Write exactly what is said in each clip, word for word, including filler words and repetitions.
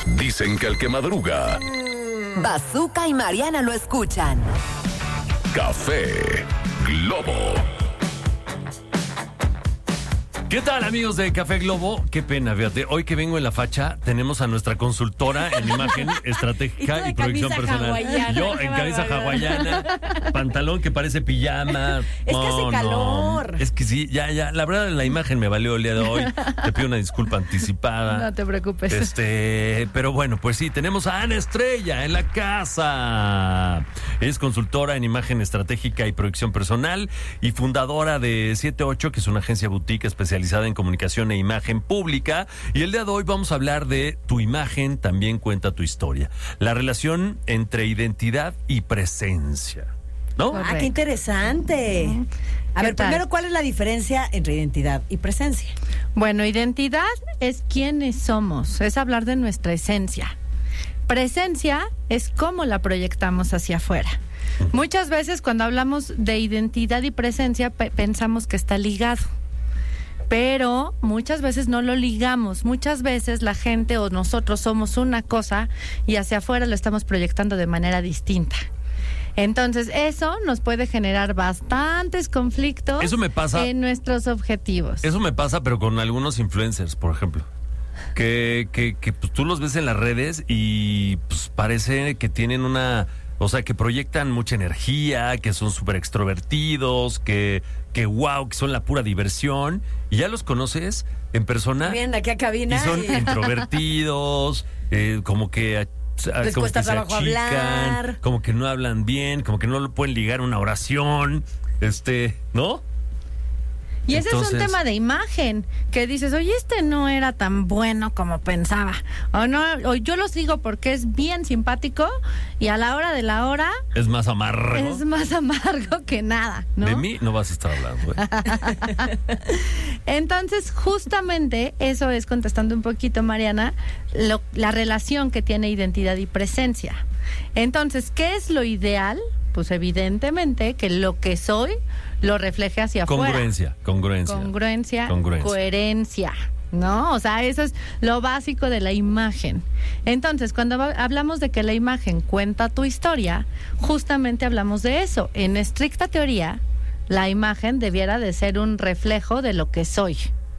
Dicen que el que madruga... Bazooka y Mariana lo escuchan. Café Globo. ¿Qué tal, amigos de Café Globo? Qué pena, fíjate, hoy que vengo en la facha tenemos a nuestra consultora en imagen estratégica y, y producción personal. Hawaiana, Yo en camisa hawaiana, pantalón que parece pijama. Es no, que hace calor. No. Es que sí, ya, ya, la verdad la imagen me valió el día de hoy. Te pido una disculpa anticipada. No te preocupes. Este, pero bueno, pues sí, tenemos a Ana Estrella en la casa. Es consultora en imagen estratégica y producción personal y fundadora de siete ocho, que es una agencia boutique especializada en comunicación e imagen pública. Y el día de hoy vamos a hablar de tu imagen también cuenta tu historia. La relación entre identidad y presencia, ¿no? Correcto. Ah, qué interesante. Uh-huh. A ver, tal? Primero, ¿cuál es la diferencia entre identidad y presencia? Bueno, identidad es quiénes somos, es hablar de nuestra esencia. Presencia es cómo la proyectamos hacia afuera. Uh-huh. Muchas veces cuando hablamos de identidad y presencia pe- pensamos que está ligado. Pero muchas veces no lo ligamos, muchas veces la gente o nosotros somos una cosa y hacia afuera lo estamos proyectando de manera distinta. Entonces eso nos puede generar bastantes conflictos eso me pasa, en nuestros objetivos. Eso me pasa, pero con algunos influencers, por ejemplo. Que, que, que pues, tú los ves en las redes y pues, parece que tienen una... O sea, que proyectan mucha energía, que son súper extrovertidos, que, que wow, que son la pura diversión. Y ya los conoces en persona. Vienen aquí a cabina. Y son y... introvertidos, eh, como que... Les como cuesta que se trabajo achican, hablar. Como que no hablan bien, como que no lo pueden ligar una oración, este, ¿no? Y ese Entonces, es un tema de imagen, que dices, oye, este no era tan bueno como pensaba. O no, o yo lo sigo porque es bien simpático y a la hora de la hora... Es más amargo. Es más amargo que nada, ¿no? De mí no vas a estar hablando. ¿eh? Entonces, justamente eso es, contestando un poquito, Mariana, lo, la relación que tiene identidad y presencia. Entonces, ¿qué es lo ideal? Pues evidentemente que lo que soy lo refleje hacia congruencia, afuera. Congruencia, congruencia. Congruencia. Coherencia, ¿no? O sea, eso es lo básico de la imagen. Entonces, cuando hablamos de que la imagen cuenta tu historia, justamente hablamos de eso. En estricta teoría, la imagen debiera de ser un reflejo de lo que soy.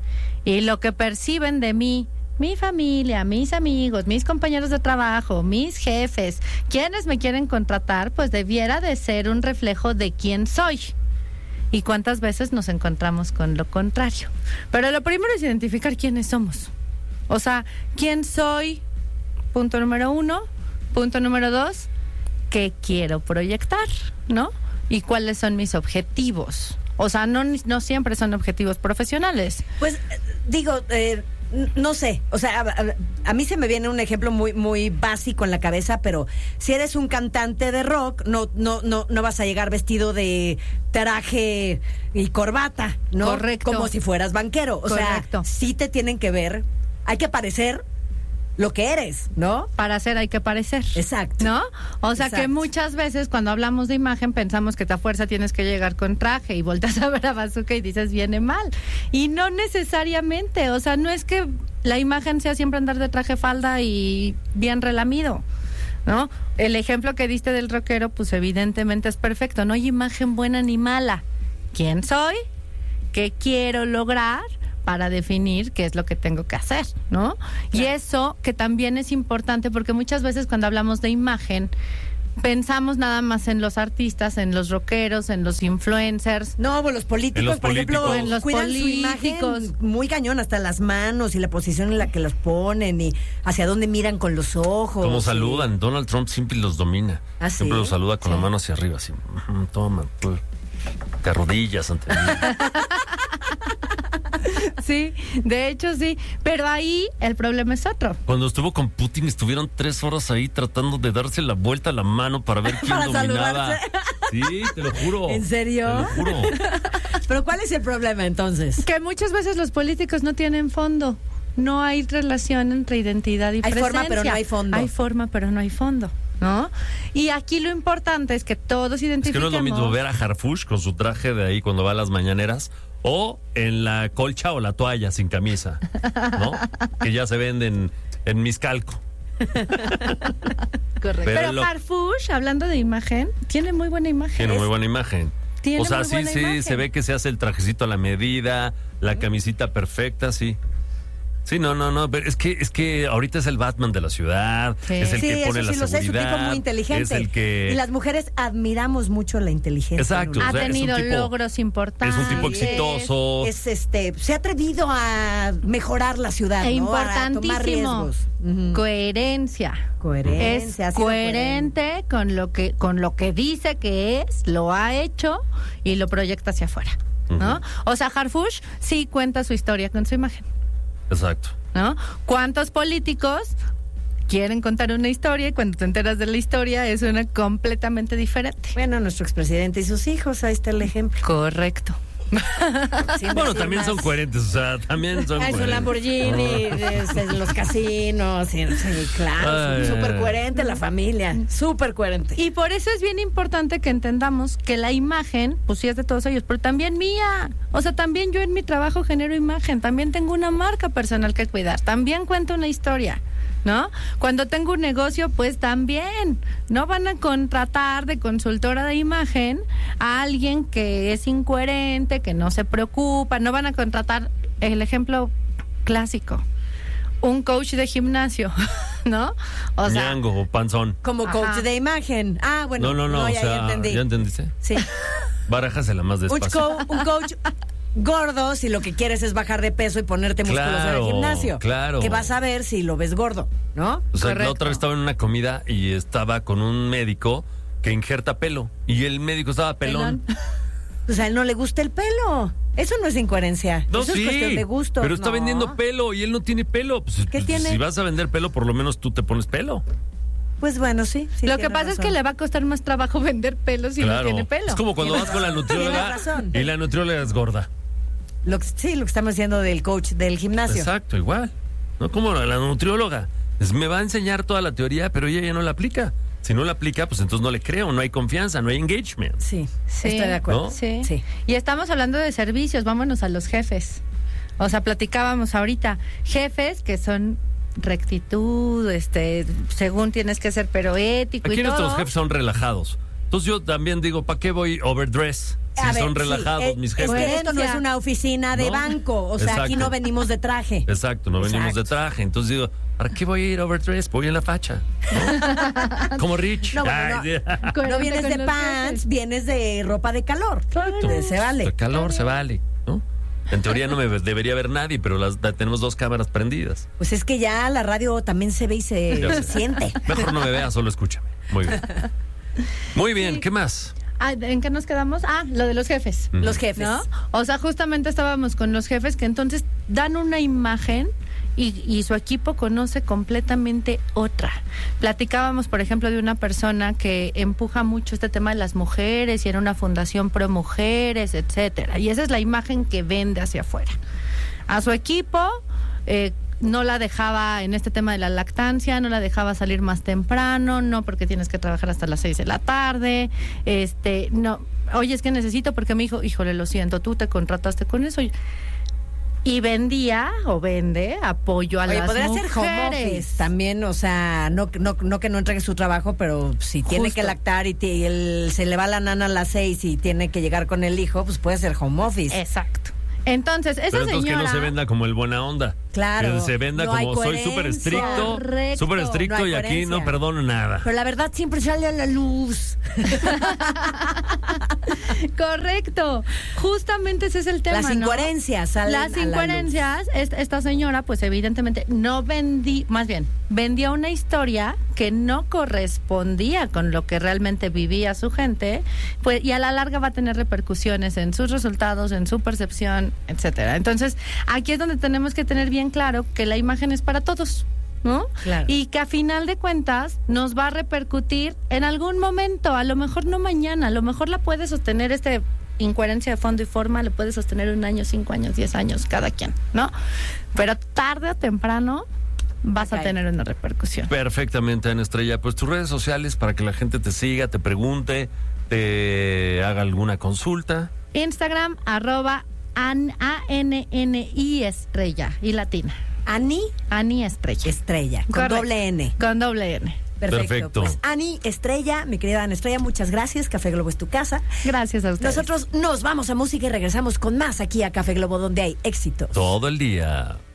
Y lo que perciben de mí, mi familia, mis amigos, mis compañeros de trabajo, mis jefes, quienes me quieren contratar, pues debiera de ser un reflejo de quién soy. ¿Y cuántas veces nos encontramos con lo contrario? Pero lo primero es identificar quiénes somos. O sea, ¿quién soy? Punto número uno. Punto número dos, ¿qué quiero proyectar? ¿No? ¿Y cuáles son mis objetivos? O sea, no, no siempre son objetivos profesionales. Pues, digo... Eh... No sé, o sea, a, a mí se me viene un ejemplo muy muy básico en la cabeza, pero si eres un cantante de rock, no no no no vas a llegar vestido de traje y corbata, ¿no? Correcto. Como si fueras banquero. O Correcto. sea, sí te tienen que ver, hay que parecer lo que eres, ¿no? Para ser hay que parecer. Exacto. ¿No? O sea, Exacto. que muchas veces cuando hablamos de imagen pensamos que a fuerza tienes que llegar con traje y volteas a ver a Bazooka y dices viene mal. Y no necesariamente, o sea, no es que la imagen sea siempre andar de traje, falda y bien relamido, ¿no? El ejemplo que diste del rockero, pues evidentemente es perfecto. No hay imagen buena ni mala. ¿Quién soy? ¿Qué quiero lograr? Para definir qué es lo que tengo que hacer, ¿no? Claro. Y eso que también es importante porque muchas veces cuando hablamos de imagen pensamos nada más en los artistas, en los rockeros, en los influencers. No, pues los políticos, los por políticos. ejemplo, En los cuidan políticos. su imagen muy cañón, hasta las manos y la posición en la que los ponen y hacia dónde miran con los ojos. Como y... saludan, Donald Trump siempre los domina. ¿Ah, sí? Siempre los saluda con Sí. la mano hacia arriba, así. Toma, tú, te arrodillas ante mí. Sí, de hecho sí, pero ahí el problema es otro. Cuando estuvo con Putin, estuvieron tres horas ahí tratando de darse la vuelta a la mano para ver quién Para dominaba. saludarse. Sí, te lo juro. ¿En serio? Te lo juro. Pero ¿cuál es el problema entonces? Que muchas veces los políticos no tienen fondo. No hay relación entre identidad y Hay presencia. forma, pero no hay fondo. Hay forma, pero no hay fondo, ¿no? Y aquí lo importante es que todos Es que identifiquemos... no es lo mismo ver a Harfush con su traje de ahí cuando va a las mañaneras o en la colcha o la toalla sin camisa, ¿no? Que ya se venden en Miscalco. Correcto. Pero Pero, lo- Harfush, hablando de imagen, tiene muy buena imagen. Tiene Es- muy buena imagen. Tiene O sea, muy sí, buena sí, imagen. se ve que se hace el trajecito a la medida, la camisita perfecta, sí. Sí, no, no, no, pero es que es que ahorita es el Batman de la ciudad, Sí. es el Sí, que eso pone sí la lo sé, es un seguridad, tipo muy inteligente. es el que Y las mujeres admiramos mucho la inteligencia. Exacto. Nuria. Ha o sea, es un tenido tipo- logros importantes. es un tipo exitoso. Es este, se ha atrevido a mejorar la ciudad, E ¿no? A tomar importantísimo, riesgos. Ujú. coherencia. Coherencia, ha Es sido coherente con lo que con lo que dice que es, lo ha hecho y lo proyecta hacia afuera, ¿no? Ujú. O sea, Harfush sí cuenta su historia con su imagen, Exacto. ¿no? ¿Cuántos políticos quieren contar una historia y cuando te enteras de la historia es una completamente diferente? Bueno, nuestro expresidente y sus hijos, ahí está el ejemplo. Correcto. Sin Bueno, decir también más. son coherentes, o sea, también son Ah, es un coherentes. Lamborghini, desde los casinos, sí, sí, claro, Ay. súper coherente la familia, súper coherente. Y por eso es bien importante que entendamos que la imagen, pues sí es de todos ellos, pero también mía. O sea, también yo en mi trabajo genero imagen, también tengo una marca personal que cuidar, también cuento una historia, ¿no? Cuando tengo un negocio, pues también. No van a contratar de consultora de imagen a alguien que es incoherente, que no se preocupa, no van a contratar, el ejemplo clásico, un coach de gimnasio, ¿no? O sea, Ñango o panzón. Como Ajá. coach de imagen. Ah, bueno, No, no, no, o ya, sea, ya entendí. ¿ya entendiste? Sí. Barájasela más Un, despacio. co- un coach gordo, si lo que quieres es bajar de peso y ponerte musculoso en Claro, el gimnasio. claro. Que vas a ver si lo ves gordo, ¿no? O sea, la Correcto. otra vez estaba en una comida y estaba con un médico que injerta pelo. Y el médico estaba pelón. pelón. Pues a él no le gusta el pelo. Eso no es incoherencia. No, Eso sí, es cuestión de gusto. pero está No. vendiendo pelo y él no tiene pelo. Pues, ¿Qué pues, tiene? Si vas a vender pelo, por lo menos tú te pones pelo. Pues bueno, sí. sí Lo que tiene pasa es razón. que le va a costar más trabajo vender pelo si no Claro. tiene pelo. Es como cuando Tienes vas con la razón. nutrióloga Tienes razón. y la nutrióloga es gorda. Lo que- sí, lo que estamos diciendo del coach del gimnasio. Exacto, igual. No como la, la nutrióloga. Es- me va a enseñar toda la teoría, pero ella ya no la aplica. Si no la aplica, pues entonces no le creo, no hay confianza, no hay engagement. Sí, Sí. estoy de acuerdo. ¿No? Sí. Sí. Y estamos hablando de servicios, vámonos a los jefes. O sea, platicábamos ahorita, jefes que son rectitud, este, según tienes que ser, pero ético Aquí y todo. nuestros jefes son relajados. Entonces yo también digo, ¿para qué voy overdress? Si A ver, son sí, relajados eh, mis es jefes. que esto no es una oficina de ¿No? banco, o sea, aquí Exacto. no venimos de traje. Exacto, no venimos de Exacto. traje. Entonces digo, ¿para qué voy a ir overdress? Voy en la facha. ¿no? Como Rich. No, bueno, Ay, no. Coherente No vienes con de los pants, jefes. vienes de ropa de calor. Exacto. Se vale. El calor se vale, ¿no? En teoría no me debería ver nadie, pero las, la- tenemos dos cámaras prendidas. Pues es que ya la radio también se ve y se Ya sé. siente. Mejor no me veas, solo escúchame. Muy bien. Muy bien, ¿qué más? Ah, ¿en qué nos quedamos? Ah, lo de los jefes. Los jefes. ¿No? O sea, justamente estábamos con los jefes que entonces dan una imagen y, y su equipo conoce completamente otra. Platicábamos, por ejemplo, de una persona que empuja mucho este tema de las mujeres y era una fundación pro mujeres, etcétera. Y esa es la imagen que vende hacia afuera. A su equipo eh, no la dejaba en este tema de la lactancia, no la dejaba salir más temprano, no porque tienes que trabajar hasta las seis de la tarde, este, no, oye, es que necesito porque me dijo, híjole, lo siento, tú te contrataste con eso. Y vendía o vende apoyo a Oye, las podría mujeres. ser home office también, o sea, no, no, no que no entregue su trabajo, pero si tiene Justo. que lactar y, te- y el- se le va la nana a las seis y tiene que llegar con el hijo, pues puede ser home office. Exacto. Entonces, esa Pero entonces señora... que no se venda como el buena onda. Claro. Que se venda No hay como soy súper coherencia. estricto, Correcto. súper estricto No hay y aquí coherencia. no perdono nada. Pero la verdad siempre sale a la luz. Correcto. Justamente ese es el tema, Las ¿no? incoherencias salen Las a la incoherencias, esta, esta señora, pues evidentemente no vendí, más bien, vendía una historia que no correspondía con lo que realmente vivía su gente, pues, y a la larga va a tener repercusiones en sus resultados, en su percepción, etcétera. Entonces, aquí es donde tenemos que tener bien claro que la imagen es para todos, ¿no? Claro. Y que a final de cuentas nos va a repercutir en algún momento, a lo mejor no mañana, a lo mejor la puede sostener este incoherencia de fondo y forma, le puede sostener un año, cinco años, diez años, cada quien, ¿no? Pero tarde o temprano vas Ok. a tener una repercusión. Perfectamente, Ana Estrella. Pues tus redes sociales para que la gente te siga, te pregunte, te haga alguna consulta. Instagram, arroba an- A N N I estrella y latina. Ani Ani Estrella. Estrella, con Correcto. doble N. Con doble N. Perfecto. Perfecto. Pues Ani Estrella, mi querida Ana Estrella, muchas gracias. Café Globo es tu casa. Gracias a ustedes. Nosotros nos vamos a música y regresamos con más aquí a Café Globo, donde hay éxitos. Todo el día.